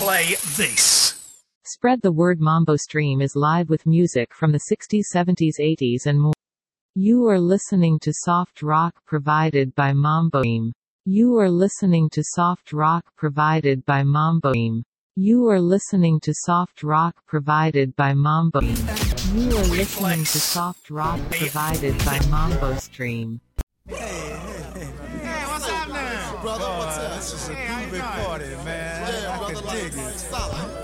play this. Spread the word. Mambo Stream is live with music from the 60s, 70s, 80s and more. You are listening to soft rock provided by Mambo Stream. You are listening to soft rock provided by Mambo Stream. You are listening to soft rock provided by Mambo Stream. You are listening to soft rock provided by Mambo Stream. Hey, what's up now? Brother, what's up? This is a groovy party, man. Yeah, brother, I can dig it.